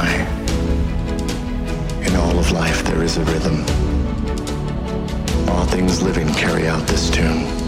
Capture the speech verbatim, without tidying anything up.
why. In all of life there is a rhythm. All things living carry out this tune.